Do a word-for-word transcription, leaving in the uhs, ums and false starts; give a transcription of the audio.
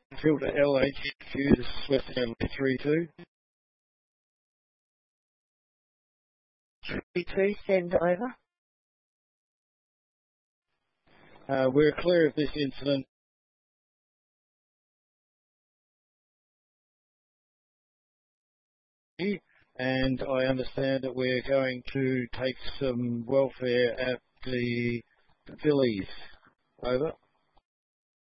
filter L H Q, this is West Stanley three two. three two, send over. Uh, we're clear of this incident. And I understand that we're going to take some welfare at the Phillies. Over.